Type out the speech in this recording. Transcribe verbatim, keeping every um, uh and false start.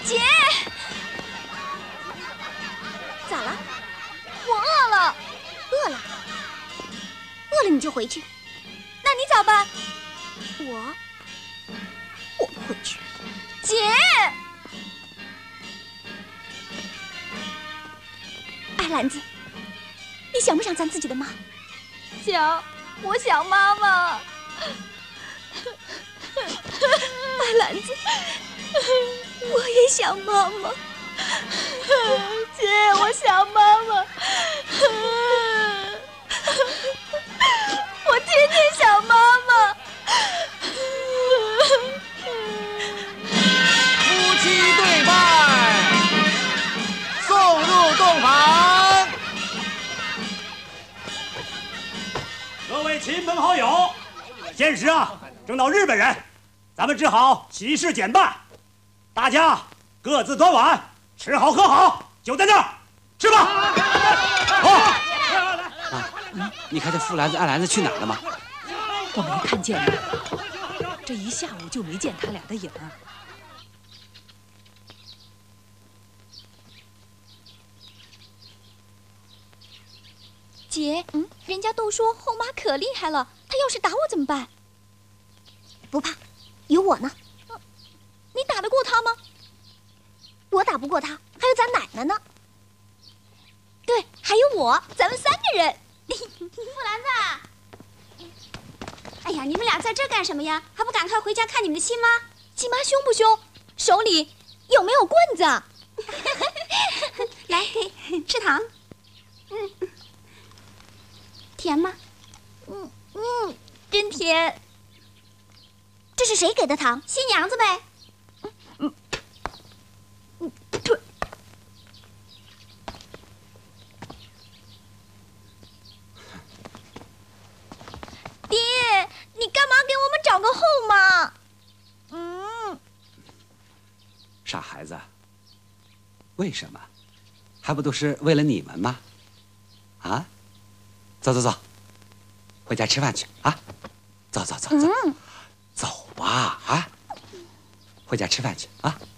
姐，咋了？我饿了。饿了？饿了你就回去。那你咋办？我，我不回去。姐，二兰子，你想不想咱自己的妈？想，我想妈妈。二兰子，我也想妈妈。姐，我想妈妈。我天天想妈妈。 夫妻对拜，送入洞房。 各位亲朋好友，现时啊，正到日本人，咱们只好喜事简办，大家各自端碗，吃好喝好，就在这儿吃吧。好。 妈，你看这富兰子、二兰子去哪儿了吗？ 我没看见呢，这一下午就没见他俩的影儿。 姐，嗯，人家都说后妈可厉害了，她要是打我怎么办？不怕，有我呢。你打得过她吗？我打不过她，还有咱奶奶呢。对，还有我，咱们三个人。 富兰子，哎呀，你们俩在这干什么呀？还不赶快回家看你们的亲妈？ 亲妈凶不凶？手里有没有棍子？ 来，给吃糖。嗯，甜吗？ 嗯嗯，真甜。这是谁给的糖？ 新娘子呗。 嗯嗯嗯，对。爹，你干嘛给我们找个后妈？嗯， 傻孩子，为什么？还不都是为了你们吗？啊，走走走，回家吃饭去啊！走走走走， 嗯、 走吧啊！回家吃饭去啊！